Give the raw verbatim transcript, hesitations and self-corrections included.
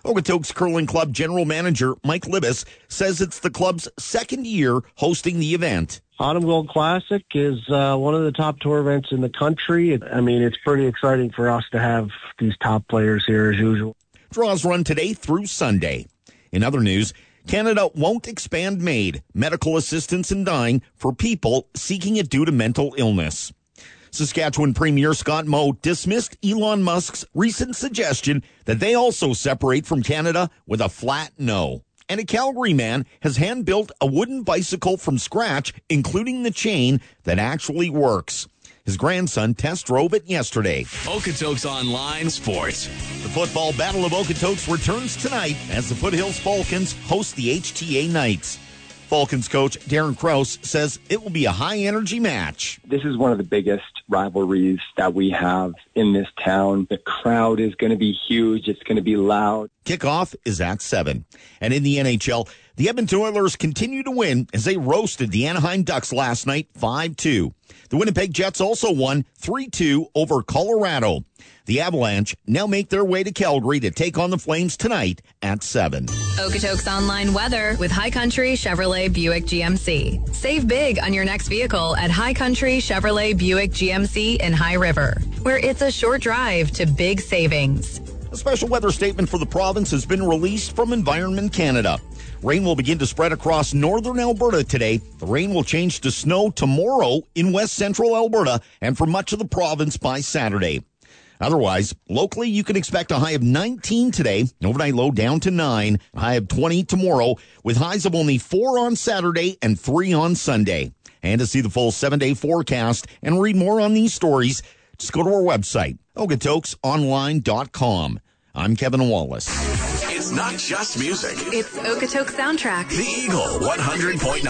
Okotoks Curling Club General Manager Mike Libis says it's the club's second year hosting the event. Autumn Gold Classic is uh, one of the top tour events in the country. I mean, it's pretty exciting for us to have these top players here as usual. Draws run today through Sunday. In other news, Canada won't expand MAID, medical assistance in dying, for people seeking it due to mental illness. Saskatchewan Premier Scott Moe dismissed Elon Musk's recent suggestion that they also separate from Canada with a flat no. And a Calgary man has hand-built a wooden bicycle from scratch, including the chain that actually works. His grandson test drove it yesterday. Okotoks Online Sports. The football Battle of Okotoks returns tonight as the Foothills Falcons host the H T A Knights. Falcons coach Darren Krause says it will be a high-energy match. This is one of the biggest rivalries that we have in this town. The crowd is going to be huge. It's going to be loud. Kickoff is at seven. And in the N H L, the Edmonton Oilers continue to win as they roasted the Anaheim Ducks last night five two. The Winnipeg Jets also won three two over Colorado. The Avalanche now make their way to Calgary to take on the Flames tonight at seven. Okotoks Online Weather with High Country Chevrolet Buick G M C. Save big on your next vehicle at High Country Chevrolet Buick G M C in High River, where it's a short drive to big savings. A special weather statement for the province has been released from Environment Canada. Rain will begin to spread across northern Alberta today. The rain will change to snow tomorrow in west central Alberta and for much of the province by Saturday. Otherwise, locally, you can expect a high of nineteen today, overnight low down to nine, a high of twenty tomorrow, with highs of only four on Saturday and three on Sunday. And to see the full seven-day forecast and read more on these stories, just go to our website, okotoks online dot com. I'm Kevin Wallace. It's not just music. It's Okotoks Soundtrack. The Eagle one hundred point nine.